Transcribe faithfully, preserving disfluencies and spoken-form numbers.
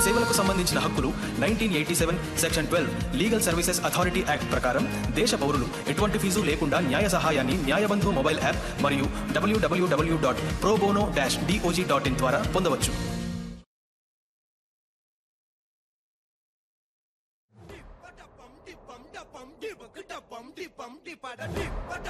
సేవలకు సంబంధించిన హక్కులు nineteen eighty seven section twelve legal services authority act ప్రకారం దేశ పౌరులు ఎటువంటి ఫీజు లేకుండా న్యాయ సహాయాన్ని న్యాయబంధు మొబైల్ యాప్ మరియు డబ్ల్యూడబ్ల్యూడబ్ల్యూ dot pro bono dash DOJ dot in ద్వారా పొందవచ్చు. Bum di bum di bum di bum di bum di bum di bum di